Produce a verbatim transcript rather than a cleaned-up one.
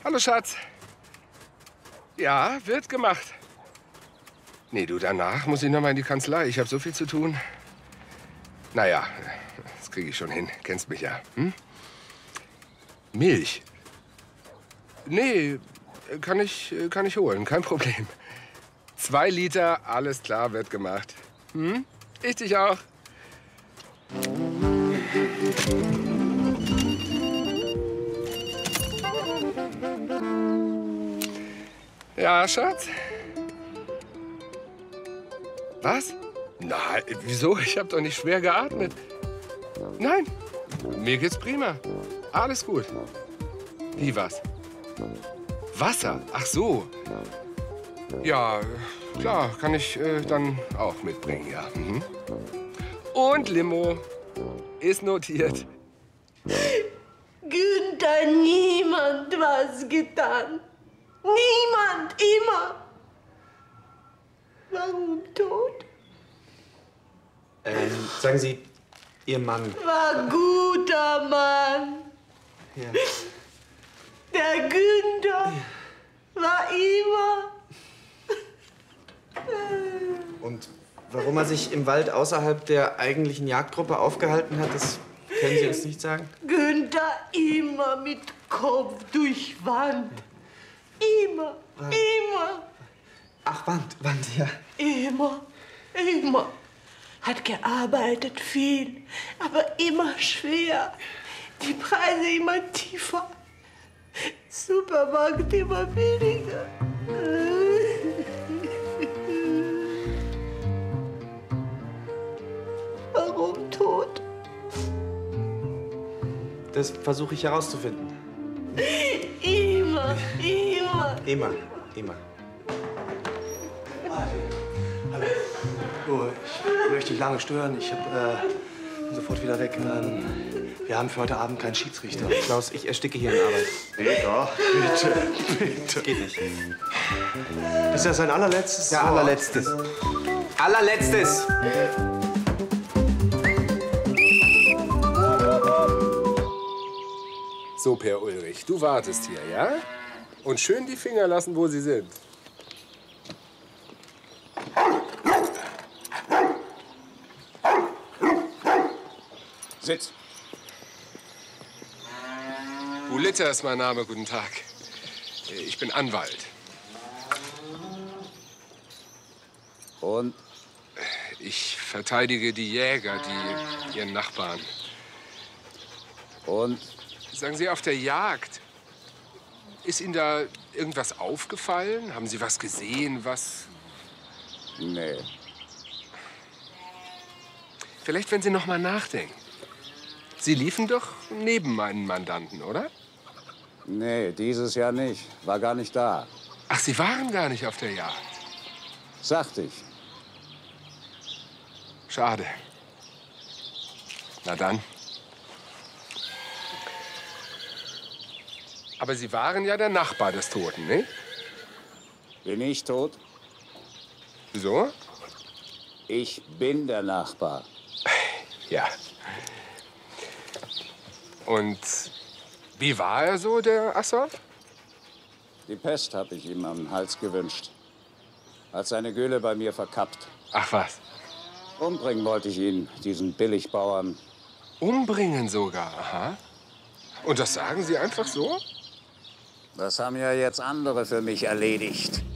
Hallo, Schatz. Ja, wird gemacht. Nee, du, danach muss ich noch mal in die Kanzlei. Ich habe so viel zu tun. Naja, das kriege ich schon hin. Kennst mich ja. Hm? Milch? Nee, kann ich, kann ich holen. Kein Problem. Zwei Liter, alles klar, wird gemacht. Hm? Ich dich auch. Ja, Schatz? Was? Nein, wieso? Ich habe doch nicht schwer geatmet. Nein, mir geht's prima. Alles gut. Wie was? Wasser? Ach so. Ja, klar, kann ich äh, dann auch mitbringen, ja. Mhm. Und Limo. Ist notiert. Günther, niemand was getan. Niemand, immer. Warum tot? Ähm, sagen Sie, Ihr Mann. War guter Mann. Ja. Der Günther war immer. Und warum er sich im Wald außerhalb der eigentlichen Jagdgruppe aufgehalten hat, das können Sie uns nicht sagen? Günther immer mit Kopf durch Wand. Immer, Wand. immer. Ach, Wand, Wand, ja. Immer, immer. Hat gearbeitet viel, aber immer schwer. Die Preise immer tiefer. Supermarkt immer weniger. Warum tot? Das versuche ich herauszufinden. Immer, immer. Immer, immer. Hallo. Oh, ich möchte nicht lange stören. Ich hab, äh, bin sofort wieder weg. Ähm, wir haben für heute Abend keinen Schiedsrichter. Klaus, ich ersticke hier in Arbeit. Peter, bitte, bitte. Geht nicht. Das ist ja sein allerletztes Ja, Wort. allerletztes. Allerletztes! So, Per Ulrich, du wartest hier, ja? Und schön die Finger lassen, wo sie sind. Sitz. Bulitta ist mein Name, guten Tag. Ich bin Anwalt. Und? Ich verteidige die Jäger, die ihren Nachbarn. Und? Sagen Sie, auf der Jagd, ist Ihnen da irgendwas aufgefallen? Haben Sie was gesehen, was... Nee. Vielleicht, wenn Sie noch mal nachdenken. Sie liefen doch neben meinen Mandanten, oder? Nee, dieses Jahr nicht. War gar nicht da. Ach, Sie waren gar nicht auf der Jagd. Sagte ich. Schade. Na dann. Aber Sie waren ja der Nachbar des Toten, ne? Bin ich tot? Wieso? Ich bin der Nachbar. Ja. Und wie war er so, der Assor? Die Pest habe ich ihm am Hals gewünscht. Hat seine Gülle bei mir verkappt. Ach was. Umbringen wollte ich ihn, diesen Billigbauern. Umbringen sogar, aha. Und das sagen Sie einfach so? Das haben ja jetzt andere für mich erledigt.